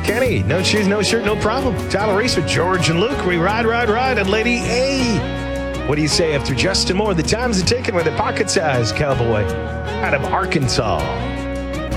Kenny, no shoes, no shirt, no problem. Tyler Reese with George and Luke. We ride, and Lady A. What do you say after Justin Moore? The time's a ticking with a pocket-sized cowboy out of Arkansas.